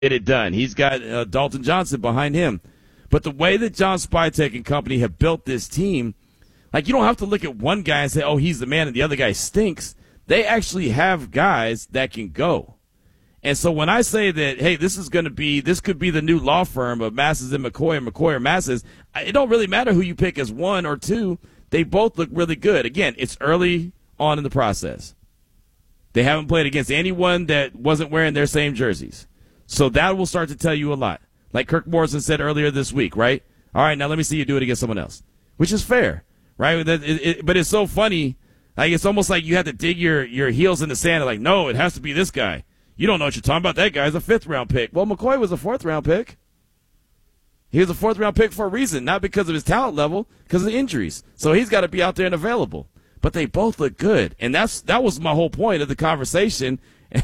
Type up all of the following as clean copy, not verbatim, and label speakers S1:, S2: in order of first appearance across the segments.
S1: get it done. He's got Dalton Johnson behind him. But the way that John Spytek and company have built this team, like, you don't have to look at one guy and say, oh, he's the man and the other guy stinks. They actually have guys that can go. And so when I say that, hey, this could be the new law firm of Masses and McCoy and McCoy or Masses, it don't really matter who you pick as one or two. They both look really good. Again, it's early on in the process. They haven't played against anyone that wasn't wearing their same jerseys. So that will start to tell you a lot. Like Kirk Morrison said earlier this week, right? All right, now let me see you do it against someone else, which is fair, right? But it's so funny. Like, it's almost like you have to dig your heels in the sand and like, no, it has to be this guy. You don't know what you're talking about. That guy's a 5th-round pick. Well, McCoy was a 4th-round pick. He was a 4th-round pick for a reason, not because of his talent level, because of the injuries. So he's got to be out there and available. But they both look good, and that was my whole point of the conversation.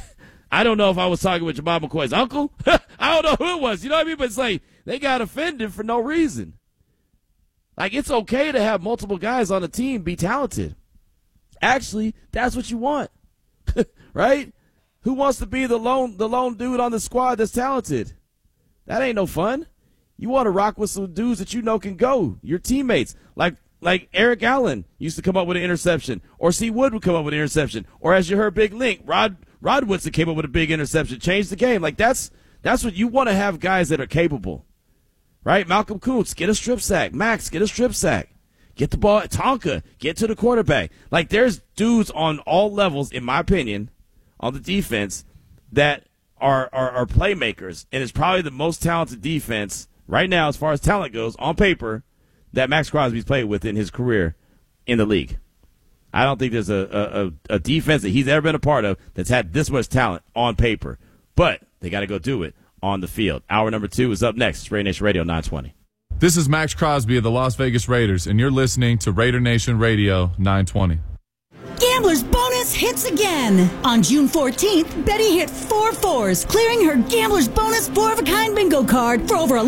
S1: I don't know if I was talking with Jamal McCoy's uncle. I don't know who it was. You know what I mean? But it's like they got offended for no reason. Like, it's okay to have multiple guys on a team be talented. Actually, that's what you want, right? Who wants to be the lone dude on the squad that's talented? That ain't no fun. You want to rock with some dudes that you know can go, your teammates. Like Eric Allen used to come up with an interception, or C. Wood would come up with an interception, or as you heard Big Link, Rod Woodson came up with a big interception, changed the game. Like, that's what you want to have, guys that are capable, right? Malcolm Kuntz, get a strip sack. Max, get a strip sack. Get the ball. Tonka, get to the quarterback. Like, there's dudes on all levels, in my opinion, on the defense that are playmakers, and it's probably the most talented defense right now, as far as talent goes, on paper, that Max Crosby's played with in his career in the league. I don't think there's a defense that he's ever been a part of that's had this much talent on paper. But they got to go do it on the field. Hour number 2 is up next. It's Raider Nation Radio 920.
S2: This is Max Crosby of the Las Vegas Raiders, and you're listening to Raider Nation Radio 920.
S3: Gambler's Bonus hits again. On June 14th, Betty hit 4 fours, clearing her Gambler's Bonus 4-of-a-kind bingo card for over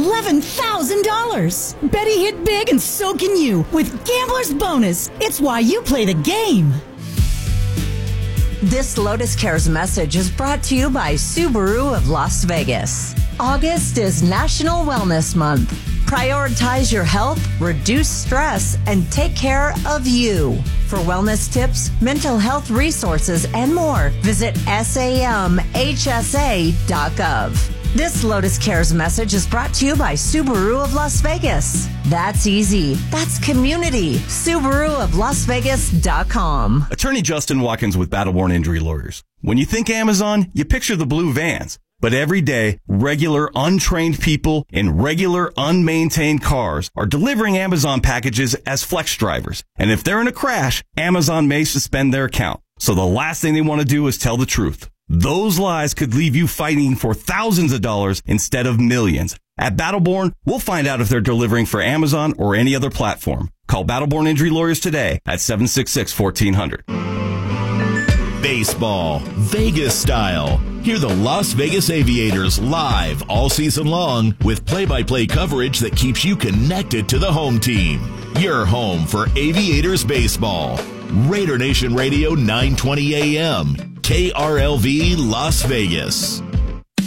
S3: $11,000. Betty hit big, and so can you with Gambler's Bonus. It's why you play the game.
S4: This Lotus Cares message is brought to you by Subaru of Las Vegas. August is National Wellness Month. Prioritize your health, reduce stress, and take care of you. For wellness tips, mental health resources, and more, visit samhsa.gov. This Lotus Cares message is brought to you by Subaru of Las Vegas. That's easy. That's community. Subaru of LasVegas.com.
S5: Attorney Justin Watkins with Battleborn Injury Lawyers. When you think Amazon, you picture the blue vans. But every day, regular, untrained people in regular, unmaintained cars are delivering Amazon packages as flex drivers. And if they're in a crash, Amazon may suspend their account. So the last thing they want to do is tell the truth. Those lies could leave you fighting for thousands of dollars instead of millions. At Battleborn, we'll find out if they're delivering for Amazon or any other platform. Call Battleborn Injury Lawyers today at 766-1400.
S6: Baseball, Vegas style. Hear the Las Vegas Aviators live all season long with play-by-play coverage that keeps you connected to the home team. Your home for Aviators baseball. Raider Nation Radio 920 AM. KRLV Las Vegas.